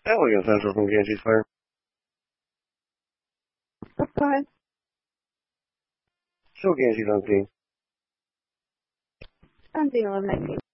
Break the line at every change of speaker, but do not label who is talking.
Elegant Central from Ganges Fire.
Go ahead.
Show Ganges on scene.
On scene 1119.